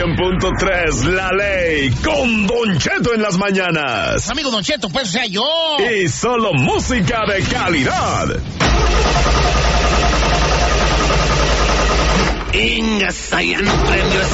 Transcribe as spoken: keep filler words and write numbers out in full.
cien punto tres, La Ley, con Don Cheto en las mañanas. Amigo Don Cheto, pues, o sea, yo. Y solo música de calidad. Inga, ya no prendió